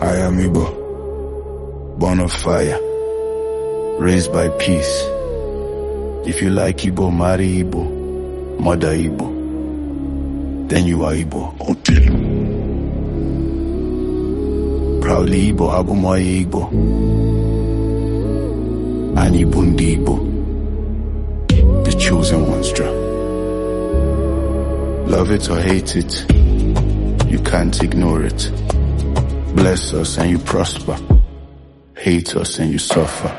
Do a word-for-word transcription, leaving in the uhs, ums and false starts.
I am Igbo, born of fire, raised by peace. If you like Igbo, marry Igbo, mother Igbo, then you are Igbo. Until proudly Igbo, Abumoye Igbo, and Ibundi Igbo, the chosen ones draw. Love it or hate it, you can't ignore it. Bless us and you prosper, hate us and you suffer.